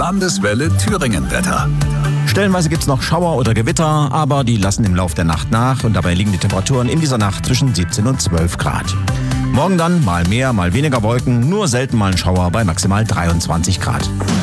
Landeswelle Thüringen-Wetter. Stellenweise gibt es noch Schauer oder Gewitter, aber die lassen im Lauf der Nacht nach und dabei liegen die Temperaturen in dieser Nacht zwischen 17 und 12 Grad. Morgen dann mal mehr, mal weniger Wolken, nur selten mal ein Schauer bei maximal 23 Grad.